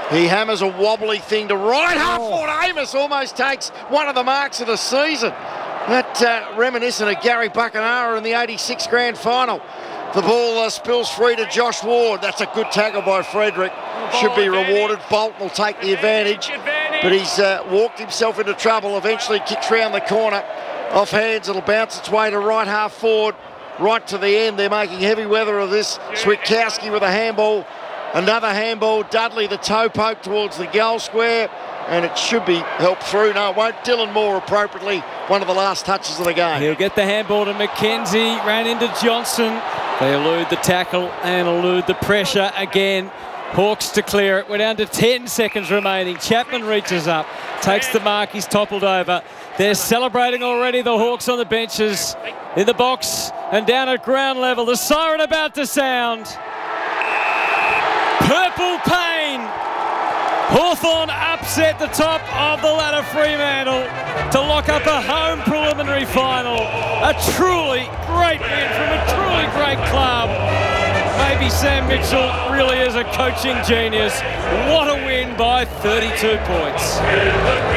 He hammers a wobbly thing to right half forward. Amos almost takes one of the marks of the season. That reminiscent of Gary Buckenara in the 86 grand final. The ball spills free to Josh Ward. That's a good tackle by Frederick. Should be rewarded. Bolton will take the advantage. But he's walked himself into trouble. Eventually kicks round the corner. Off hands, it'll bounce its way to right half forward. Right to the end. They're making heavy weather of this. Switkowski with a handball. Another handball. Dudley, the toe poke towards the goal square. And it should be helped through. No, it won't. Dylan Moore appropriately. One of the last touches of the game. He'll get the handball to McKenzie. Ran into Johnson. They elude the tackle and elude the pressure again. Hawks to clear it. We're down to 10 seconds remaining. Chapman reaches up. Takes the mark. He's toppled over. They're celebrating already, the Hawks on the benches. In the box and down at ground level. The siren about to sound. Purple pain. Hawthorn upset the top of the ladder, Fremantle, to lock up a home preliminary final. A truly great win from a truly great club. Maybe Sam Mitchell really is a coaching genius. What a win by 32 points.